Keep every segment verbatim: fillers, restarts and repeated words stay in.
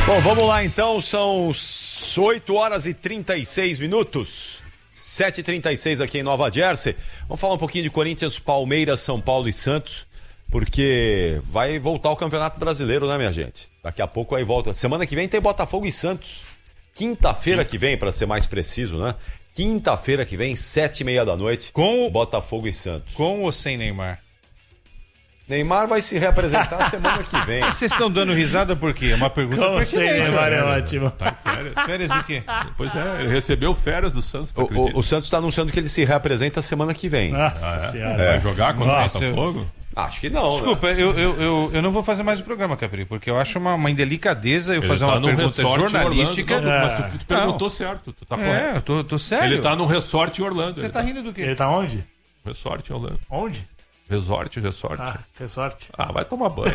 Bom, vamos lá então, são oito horas e trinta e seis minutos, sete e trinta e seis aqui em Nova Jersey. Vamos falar um pouquinho de Corinthians, Palmeiras, São Paulo e Santos, porque vai voltar o Campeonato Brasileiro, né, minha gente? Daqui a pouco aí volta. Semana que vem tem Botafogo e Santos. Quinta-feira que vem, para ser mais preciso, né? Quinta-feira que vem, sete e meia da noite, com Botafogo e Santos. Com ou sem Neymar? Neymar vai se reapresentar semana que vem. Vocês estão dando risada por quê? É uma pergunta Como sem Neymar é né? ótimo. Tá em férias. Férias do quê? Pois é, ele recebeu férias do Santos, tu O, acredita? o, o Santos está anunciando que ele se reapresenta semana que vem. Nossa Ah, é? senhora. Vai jogar contra o Nossa, Botafogo? Acho que não. Desculpa, né? eu, eu, eu, eu não vou fazer mais o programa, Capri, porque eu acho uma, uma indelicadeza eu Ele fazer tá uma num pergunta resort em jornalística. Orlando. Não, É. mas tu, tu perguntou certo, tu tá É, correto. eu tô, tô sério. Ele tá num resort em Orlando. Você ele tá rindo do quê? Ele tá onde? Resort em Orlando. Onde? Resort, resort. Ah, Ah, que sorte. vai tomar banho.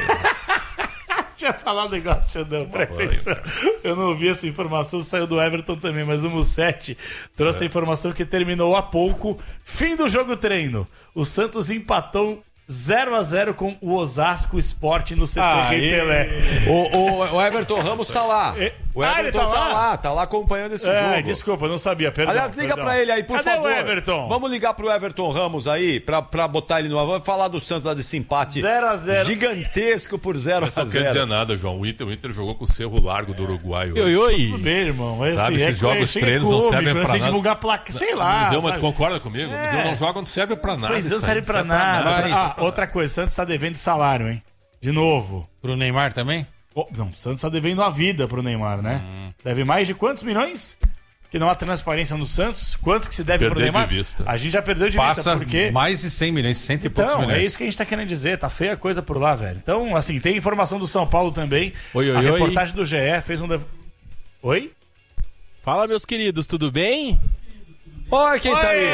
Deixa eu falar um negócio, Xandão, presta banho, atenção. Eu não ouvi essa informação, saiu do Everton também, mas o Musetti trouxe É. a informação que terminou há pouco. Fim do jogo treino. O Santos empatou zero a zero com o Osasco Sport no C T Aê. Rei Pelé. O, o, o Everton Ramos tá lá. O Ah, ele Everton tá tá lá? lá, tá lá acompanhando esse É, jogo. desculpa, eu não sabia, perdão. Aliás, liga perdão. pra ele aí, por Cadê favor. o Everton? Vamos ligar pro Everton Ramos aí, pra, pra botar ele no ar. Vamos falar do Santos lá desse empate zero a zero. gigantesco por zero Mas a não quer dizer zero. nada, João. O Inter, o Inter jogou com o Cerro Largo do Uruguai hoje. Oi, oi. Tudo bem, irmão. Mas, Sabe, assim, esses é, jogos chega treinos não cômico, servem né? pra Sem nada. divulgar placa, sei lá. Deu, mas sabe? tu concorda comigo? É. Não joga, não serve pra nada. Mas não isso aí. serve pra Serve nada. nada. Ah, outra coisa, o Santos tá devendo salário, hein? De novo. Pro Neymar também? Oh, não, o Santos tá devendo a vida pro Neymar, né? Hum. Deve mais de quantos milhões? Que não há transparência no Santos. Quanto que se deve pro Perder de Neymar? vista. A gente já perdeu de Passa vista, porque... mais de cem milhões, cento e poucos Então, milhões. é isso que a gente tá querendo dizer. Tá feia a coisa por lá, velho. Então, assim, tem informação do São Paulo também. Oi, oi, a oi. reportagem do G E fez um... dev- Oi? Fala, meus queridos, tudo bem? Olha quem tá aí.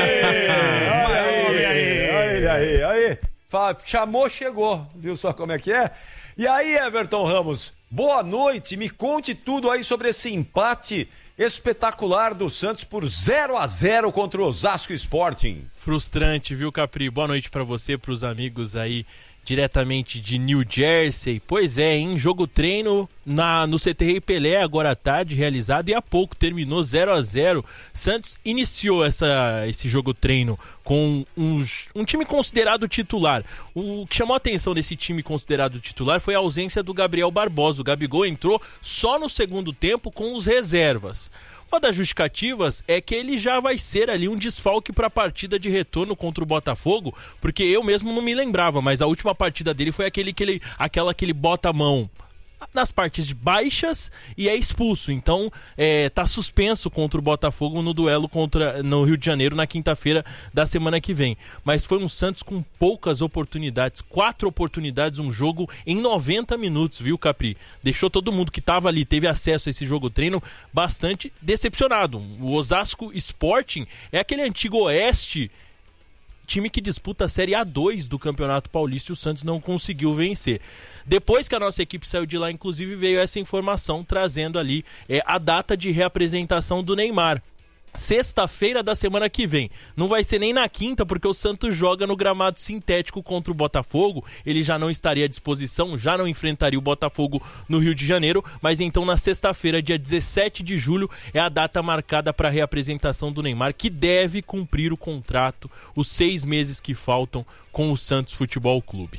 Olha Olha aí, aí, olha ele aí, olha aí. Fala, chamou, chegou. Viu só como é que é? E aí, Everton Ramos, boa noite. Me conte tudo aí sobre esse empate espetacular do Santos por zero a zero contra o Osasco Sporting. Frustrante, viu, Capri? Boa noite pra você, pros amigos aí diretamente de New Jersey. Pois é, em jogo treino na, no C T Rei Pelé, agora à tarde, realizado, e há pouco terminou zero a zero. Santos iniciou essa, esse jogo treino com um, um time considerado titular. O que chamou a atenção desse time considerado titular foi a ausência do Gabriel Barbosa. O Gabigol entrou só no segundo tempo com os reservas. Uma das justificativas é que ele já vai ser ali um desfalque para a partida de retorno contra o Botafogo, porque eu mesmo não me lembrava, mas a última partida dele foi aquele que ele, aquela que ele bota a mão nas partes baixas e é expulso. Então é, tá suspenso contra o Botafogo no duelo contra, no Rio de Janeiro na quinta-feira da semana que vem. Mas foi um Santos com poucas oportunidades, quatro oportunidades, um jogo em noventa minutos, viu, Capri? Deixou todo mundo que tava ali, teve acesso a esse jogo treino, bastante decepcionado. O Osasco Sporting é aquele antigo Oeste, time que disputa a Série A dois do Campeonato Paulista, e o Santos não conseguiu vencer. Depois que a nossa equipe saiu de lá, inclusive, veio essa informação trazendo ali é, a data de reapresentação do Neymar. Sexta-feira da semana que vem. Não vai ser nem na quinta, porque o Santos joga no gramado sintético contra o Botafogo. Ele já não estaria à disposição, já não enfrentaria o Botafogo no Rio de Janeiro. Mas então na sexta-feira, dia dezessete de julho, é a data marcada para a reapresentação do Neymar, que deve cumprir o contrato, os seis meses que faltam com o Santos Futebol Clube.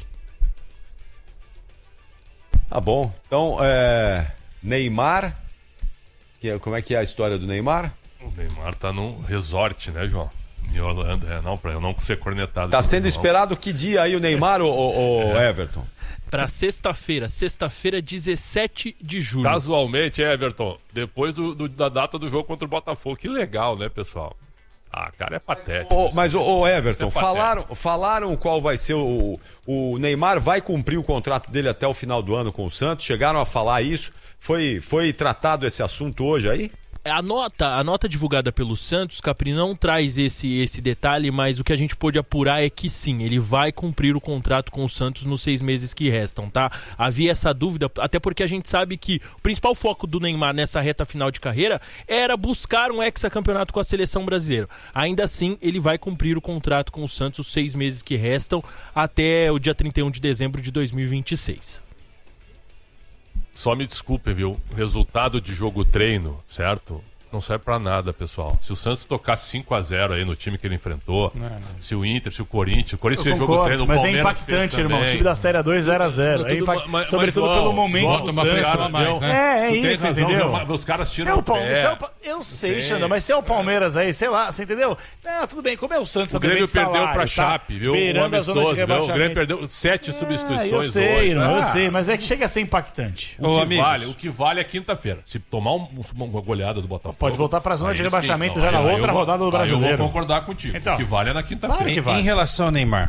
Tá bom. Então, é... Neymar... Que, como é que é a história do Neymar? O Neymar tá num resort, né, João? Em Orlando, é, não, pra eu não ser cornetado. Tá pelo sendo João. esperado que dia aí o Neymar, o, o, o Everton? Para sexta-feira, sexta-feira, dezessete de julho. Casualmente, Everton, depois do, do- da data do jogo contra o Botafogo. Que legal, né, pessoal? Ah, cara, é patético. Ô, mas o, o Everton, Isso é falaram, falaram qual vai ser o... O Neymar vai cumprir o contrato dele até o final do ano com o Santos? Chegaram a falar isso? Foi, foi tratado esse assunto hoje aí? A nota, a nota divulgada pelo Santos, Capri, não traz esse, esse detalhe, mas o que a gente pôde apurar é que sim, ele vai cumprir o contrato com o Santos nos seis meses que restam, tá? Havia essa dúvida, até porque a gente sabe que o principal foco do Neymar nessa reta final de carreira era buscar um hexacampeonato com a seleção brasileira. Ainda assim, ele vai cumprir o contrato com o Santos os seis meses que restam até o dia trinta e um de dezembro de dois mil e vinte e seis. só me desculpe, viu? Resultado de jogo treino, certo? Não serve pra nada, pessoal. Se o Santos tocar cinco a zero aí no time que ele enfrentou, não, não. se o Inter, se o Corinthians, o Corinthians fez jogo treino, o mas Palmeiras é impactante, irmão. O time da Série dois zero a zero. É impact... mas, Sobretudo mas, pelo momento volta do uma Santos. Mais, né? É, é tu isso, razão, entendeu? Os caras se é tiram o Palme... o pé. se é o... Eu sei, Xandão, mas se é o Palmeiras aí, sei lá, você entendeu? É, tudo bem, como é o Santos... O Grêmio perdeu salário, pra tá? Chape, viu? Beirando Um a zona de amistoso, viu? O Grêmio rebaixamento. perdeu sete É, substituições. eu sei, oito. irmão, eu Ah. sei, mas é que chega a ser impactante. O, Ô, que amigos. vale, o que vale é quinta-feira. Se tomar um- uma goleada do Botafogo... Pode voltar pra zona aí de sim, rebaixamento não, já na aí eu outra vou- rodada do aí Brasileiro. Eu vou concordar contigo. Então. O que vale é na quinta-feira. Claro que vale. Em relação ao Neymar,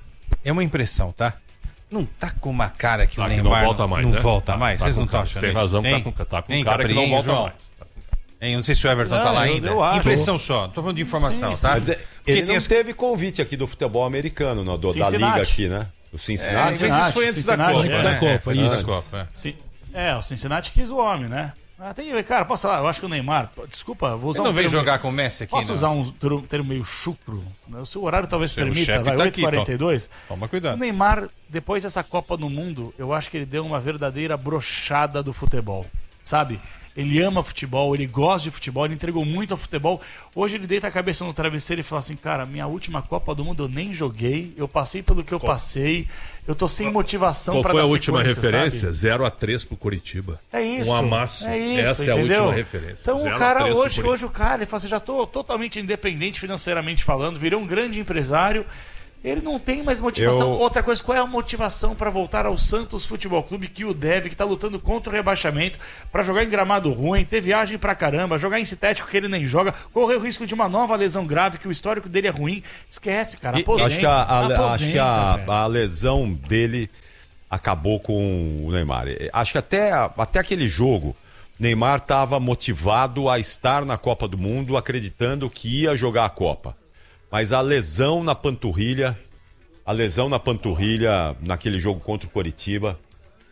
é uma impressão, tá? Não tá com uma cara que o Ah, que Neymar não volta mais, não né? volta Tá- mais? tá Vocês com não estão cara- achando Tem isso? razão, Hein? tá com, tá com Hein, cara que não Capriinho, volta João? mais. Hein, não sei se o Everton Não, tá lá eu- ainda. eu acho. Impressão só. Tô falando de informação, Sim, tá? Mas é- Porque ele tem não as- teve convite aqui do futebol americano, no, do, da Cincinnati. Liga aqui, né? Do É, Cincinnati. às vezes isso foi antes da Cincinnati, Copa. antes né? da Copa, É, foi antes isso. da Copa, é. Sim. É, o Cincinnati quis o homem, né? Ah, tem, cara, posso falar? Eu acho que o Neymar... Desculpa, vou usar Ele não um veio termo- jogar com o Messi aqui, Posso não? usar um termo, termo meio chucro? O seu horário talvez Seu permita, chefe vai, tá oito aqui, e quarenta e dois. Toma O cuidado. Neymar, depois dessa Copa do Mundo, eu acho que ele deu uma verdadeira brochada do futebol, sabe? Ele ama futebol, ele gosta de futebol, ele entregou muito ao futebol. Hoje ele deita a cabeça no travesseiro e fala assim, cara, minha última Copa do Mundo eu nem joguei, eu passei pelo que eu passei, eu tô sem motivação Qual pra foi dar a última sequência, referência? sabe? zero a três pro Curitiba. É isso. Um amasso. É isso, Essa é a entendeu? última referência. Então zero o a cara três pro hoje, Curitiba. hoje o cara, ele fala assim, já tô totalmente independente financeiramente falando, virou um grande empresário. Ele não tem mais motivação. Eu- Outra coisa, qual é a motivação para voltar ao Santos Futebol Clube, que o deve, que tá lutando contra o rebaixamento, para jogar em gramado ruim, ter viagem pra caramba, jogar em sintético que ele nem joga, correr o risco de uma nova lesão grave, que o histórico dele é ruim. Esquece, cara. E- Aposenta. acho que, a, a- aposenta, acho que a, velho. a lesão dele acabou com o Neymar. Acho que até, até aquele jogo, Neymar estava motivado a estar na Copa do Mundo, acreditando que ia jogar a Copa. Mas a lesão na panturrilha, a lesão na panturrilha naquele jogo contra o Coritiba,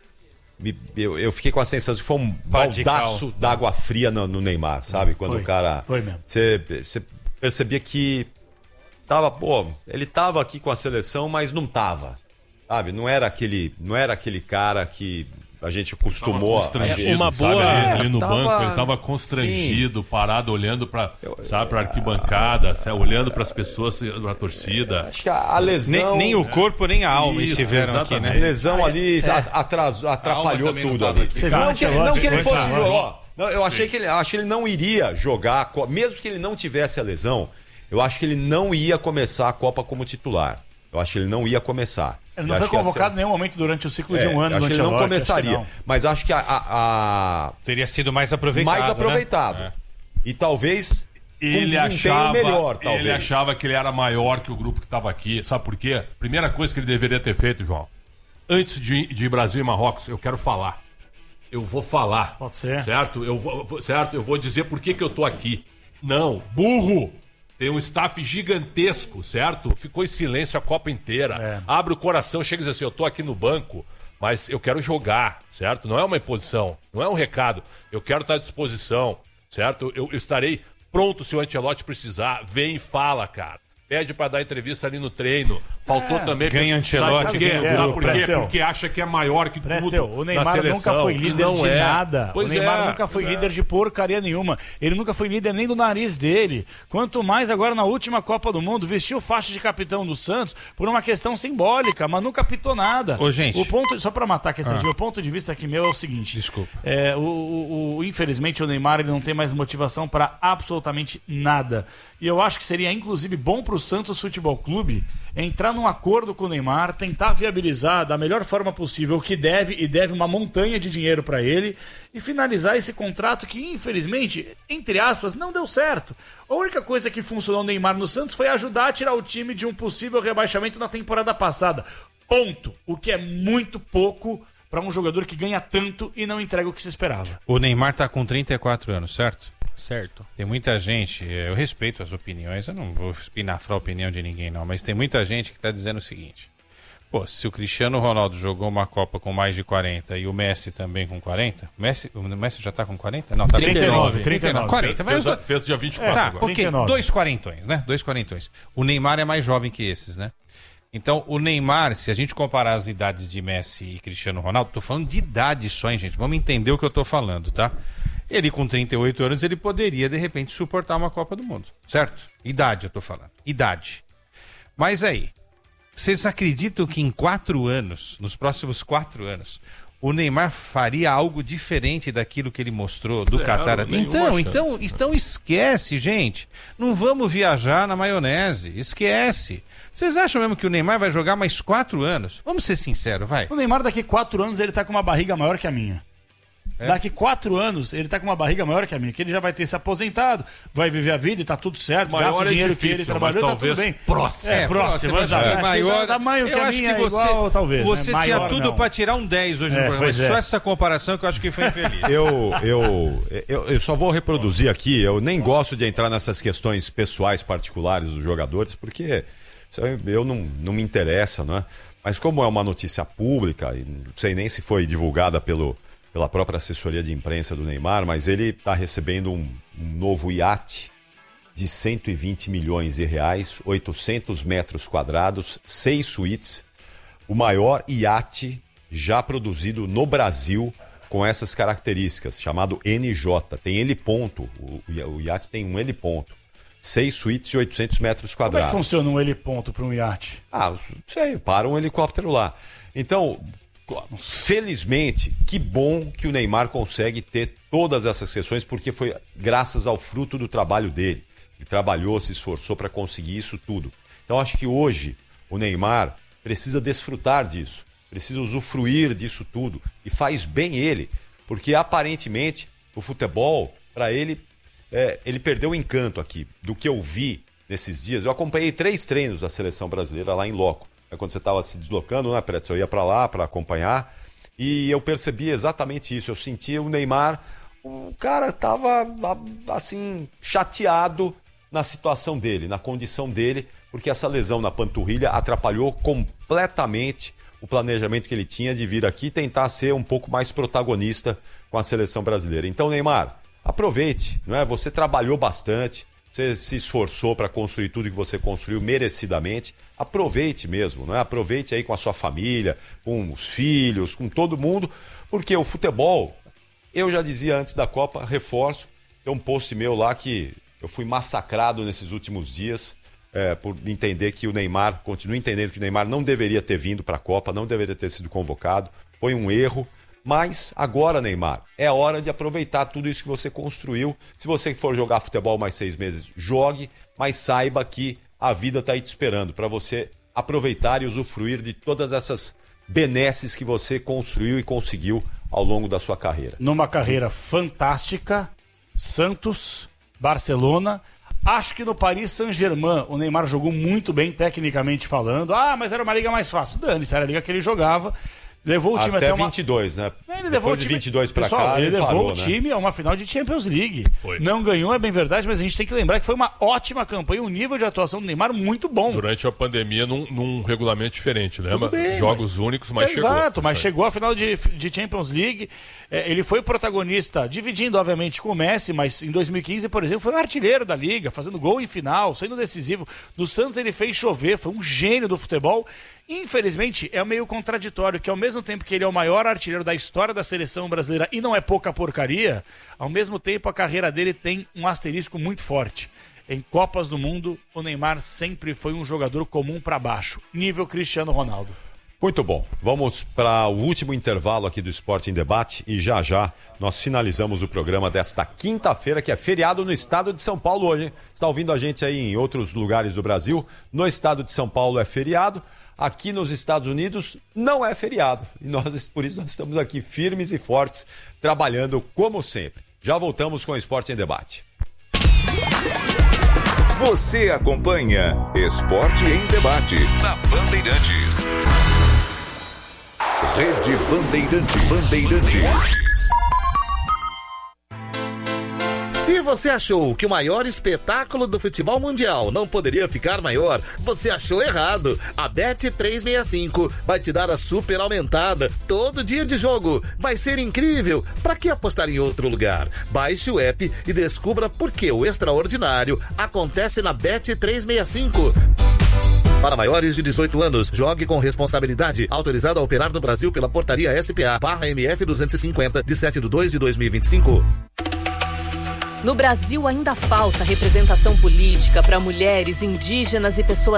me- eu, eu fiquei com a sensação que foi um Radical. baldaço d'água fria no, no Neymar, sabe? Quando Foi, o cara... foi mesmo. Você, você percebia que tava, pô, ele tava aqui com a seleção, mas não tava. Sabe? Não era aquele, não era aquele cara que a gente acostumou a Constrangido, ver. uma sabe? boa- Ali, ali no É, tava- banco, ele tava constrangido, parado, olhando pra, sabe, pra arquibancada, sabe, olhando pras pessoas, pra torcida. Acho que a, a Nem, lesão, nem o corpo, nem a alma Isso, estiveram aqui, a né? lesão ali é. atrasou, atrapalhou também não tudo tava ali. aqui. Você viu Não o que, ele, não que ele Ancelotti? fosse Ancelotti? jogar. ó, Não, eu achei que ele, acho que ele não iria jogar, a Copa, mesmo que ele não tivesse a lesão. Eu acho que ele não ia começar a Copa como titular. Eu acho que ele não ia começar. Ele Eu não acho foi que ia ser- convocado em nenhum momento durante o ciclo de É, um ano eu do acho que ele não Ancelotti, acho que começaria. não. Mas acho que a, a- a- Teria sido mais aproveitado. mais né? aproveitado. É. E talvez com Ele desempenho achava, melhor, talvez. ele achava que ele era maior que o grupo que estava aqui. Sabe por quê? Primeira coisa que ele deveria ter feito, João. Antes de, de Brasil e Marrocos, eu quero falar. Eu vou falar. Pode ser. Certo? Eu vou, vou- certo? Eu vou dizer por que, que eu tô aqui. Não, burro! Tem um staff gigantesco, certo? Ficou em silêncio a Copa inteira. É. Abre o coração, chega e diz assim: eu tô aqui no banco, mas eu quero jogar, certo? Não é uma imposição, não é um recado. Eu quero estar à disposição, certo? Eu, eu estarei pronto se o Ancelotti precisar. Vem e fala, cara. Pede pra dar entrevista ali no treino. Faltou É, também... ganha Ancelotti, Sabe por quê? ganha o Sabe grupo, por quê? Pretzel. Porque acha que é maior que Pretzel, tudo o na Neymar seleção. nunca foi E líder não de é. nada. Pois o Neymar é, nunca foi é. líder de porcaria nenhuma. Ele nunca foi líder nem do nariz dele. Quanto mais agora na última Copa do Mundo, vestiu faixa de capitão do Santos por uma questão simbólica, mas nunca apitou nada. Ô, gente. O ponto, só pra matar a questão, de meu ponto de vista aqui meu é o seguinte. Desculpa. É, o, o- o- infelizmente o Neymar ele não tem mais motivação para absolutamente nada. E eu acho que seria inclusive bom pro Santos Futebol Clube entrar num acordo com o Neymar, tentar viabilizar da melhor forma possível o que deve e deve uma montanha de dinheiro para ele e finalizar esse contrato que infelizmente, entre aspas, não deu certo. A única coisa que funcionou no Neymar no Santos foi ajudar a tirar o time de um possível rebaixamento na temporada passada. Ponto. O que é muito pouco para um jogador que ganha tanto e não entrega o que se esperava. O Neymar tá com trinta e quatro anos, certo? Certo. Tem muita gente, eu respeito as opiniões, eu não vou espinafrar a opinião de ninguém não, mas tem muita gente que está dizendo o seguinte: pô, se o Cristiano Ronaldo jogou uma Copa com mais de quarenta e o Messi também com quarenta, o Messi, o Messi já está com quarenta? Não, tá trinta e nove, trinta e nove, quarenta, vai os Fez, dois. fez dia vinte e quatro Tá, agora. ok, trinta e nove. dois quarentões, né? Dois quarentões. O Neymar é mais jovem que esses, né? Então, o Neymar, se a gente comparar as idades de Messi e Cristiano Ronaldo, tô falando de idade só, hein, gente? Vamos entender o que eu tô falando, tá? Ele com trinta e oito anos, ele poderia, de repente, suportar uma Copa do Mundo, certo? Idade, eu tô falando. Idade. Mas aí, vocês acreditam que em quatro anos, nos próximos quatro anos, o Neymar faria algo diferente daquilo que ele mostrou do Qatar? Então, então, então esquece, gente. Não vamos viajar na maionese. Esquece. Vocês acham mesmo que o Neymar vai jogar mais quatro anos? Vamos ser sinceros, vai. O Neymar daqui quatro anos ele tá com uma barriga maior que a minha. É? Daqui quatro anos ele tá com uma barriga maior que a minha, que ele já vai ter se aposentado, vai viver a vida e tá tudo certo, maior gasta o dinheiro é difícil, que ele trabalhou, tá tudo bem. Próximo. É, próximo, mas é, é maior. Da mãe, eu acho que você, igual, talvez, você né? tinha maior, tudo para tirar um dez hoje é, no programa, mas é. Só essa comparação que eu acho que foi infeliz. eu, eu, eu, eu só vou reproduzir aqui, eu nem gosto de entrar nessas questões pessoais particulares dos jogadores, porque eu não, não me interessa, né? Mas como é uma notícia pública, e não sei nem se foi divulgada pelo, pela própria assessoria de imprensa do Neymar, mas ele está recebendo um, um novo iate de cento e vinte milhões de reais, oitocentos metros quadrados, seis suítes, o maior iate já produzido no Brasil com essas características, chamado N J. Tem heliponto, o, o iate tem um heliponto. Seis suítes e oitocentos metros quadrados. Como é que funciona um heliponto para um iate? Ah, não sei, para um helicóptero lá. Então, felizmente, que bom que o Neymar consegue ter todas essas sessões, porque foi graças ao fruto do trabalho dele. Ele trabalhou, se esforçou para conseguir isso tudo. Então, acho que hoje o Neymar precisa desfrutar disso, precisa usufruir disso tudo. E faz bem ele, porque aparentemente o futebol, para ele, É, ele perdeu o encanto aqui, do que eu vi nesses dias. Eu acompanhei três treinos da seleção brasileira lá em loco. É quando você estava se deslocando, né, Pretz? Eu ia para lá para acompanhar e eu percebi exatamente isso. Eu sentia o Neymar, o cara estava assim, chateado na situação dele, na condição dele, porque essa lesão na panturrilha atrapalhou completamente o planejamento que ele tinha de vir aqui e tentar ser um pouco mais protagonista com a seleção brasileira. Então, Neymar, aproveite, não é? Você trabalhou bastante, você se esforçou para construir tudo que você construiu merecidamente. Aproveite mesmo, não é? Aproveite aí com a sua família, com os filhos, com todo mundo, porque o futebol, eu já dizia antes da Copa, reforço, tem um post meu lá que eu fui massacrado nesses últimos dias é, por entender que o Neymar, continuo entendendo que o Neymar não deveria ter vindo para a Copa, não deveria ter sido convocado, foi um erro. Mas agora, Neymar, é hora de aproveitar tudo isso que você construiu. Se você for jogar futebol mais seis meses, jogue, mas saiba que a vida está aí te esperando para você aproveitar e usufruir de todas essas benesses que você construiu e conseguiu ao longo da sua carreira. Numa carreira fantástica, Santos, Barcelona. Acho que no Paris Saint-Germain o Neymar jogou muito bem, tecnicamente falando. Ah, mas era uma liga mais fácil. Dane-se, era a liga que ele jogava. Levou o time até, até uma... vinte e dois, né? Ele levou Depois o time... de vinte e dois para Pessoal, cá, ele, ele levou parou, o time né? a uma final de Champions League. Foi. Não ganhou, é bem verdade, mas a gente tem que lembrar que foi uma ótima campanha, um nível de atuação do Neymar muito bom. Durante a pandemia, num, num regulamento diferente, lembra? Bem, Jogos mas... únicos, mas Exato, chegou. Exato, mas chegou à final de, de Champions League. É, ele foi protagonista, dividindo, obviamente, com o Messi, mas em dois mil e quinze, por exemplo, foi um artilheiro da Liga, fazendo gol em final, sendo decisivo. No Santos ele fez chover, foi um gênio do futebol. Infelizmente, é meio contraditório que ao mesmo tempo que ele é o maior artilheiro da história da seleção brasileira e não é pouca porcaria, ao mesmo tempo a carreira dele tem um asterisco muito forte. Em Copas do Mundo, o Neymar sempre foi um jogador comum para baixo, nível Cristiano Ronaldo. Muito bom. Vamos para o último intervalo aqui do Esporte em Debate e já já nós finalizamos o programa desta quinta-feira, que é feriado no estado de São Paulo hoje, hein? Está ouvindo a gente aí em outros lugares do Brasil. No estado de São Paulo é feriado. Aqui nos Estados Unidos não é feriado. E nós, por isso nós estamos aqui firmes e fortes, trabalhando como sempre. Já voltamos com o Esporte em Debate. Você acompanha Esporte em Debate na Bandeirantes. Rede Bandeirantes. Bandeirantes. Se você achou que o maior espetáculo do futebol mundial não poderia ficar maior, você achou errado. A Bet trezentos e sessenta e cinco vai te dar a super aumentada todo dia de jogo. Vai ser incrível. Para que apostar em outro lugar? Baixe o app e descubra por que o extraordinário acontece na Bet trezentos e sessenta e cinco. Para maiores de dezoito anos, jogue com responsabilidade. Autorizado a operar no Brasil pela portaria S P A barra M F duzentos e cinquenta, de sete de dois de dois mil e vinte e cinco. No Brasil ainda falta representação política para mulheres, indígenas e pessoas